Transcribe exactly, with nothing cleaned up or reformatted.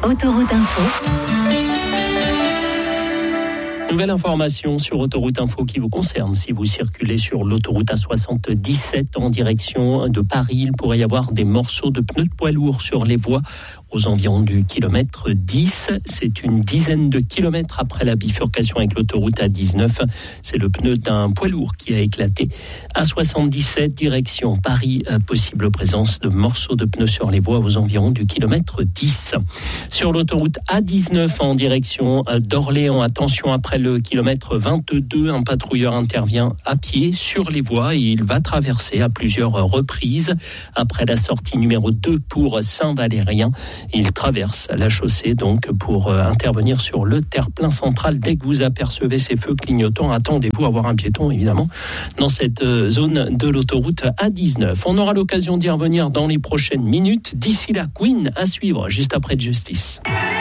Autoroute Info. Nouvelle information sur Autoroute Info qui vous concerne. Si vous circulez sur l'autoroute A soixante-dix-sept en direction de Paris, il pourrait y avoir des morceaux de pneus de poids lourds sur les voies aux environs du kilomètre dix. C'est une dizaine de kilomètres après la bifurcation avec l'autoroute A dix-neuf. C'est le pneu d'un poids lourd qui a éclaté. A soixante-dix-sept, direction Paris, possible présence de morceaux de pneus sur les voies aux environs du kilomètre dix. Sur l'autoroute A dix-neuf en direction d'Orléans, attention, après le kilomètre vingt-deux, un patrouilleur intervient à pied sur les voies et il va traverser à plusieurs reprises. Après la sortie numéro deux pour Saint-Valérien, il traverse la chaussée donc pour euh, intervenir sur le terre-plein central. Dès que vous apercevez ces feux clignotants, attendez-vous à voir un piéton évidemment dans cette euh, zone de l'autoroute A dix-neuf. On aura l'occasion d'y revenir dans les prochaines minutes. D'ici là, Queen à suivre juste après Justice.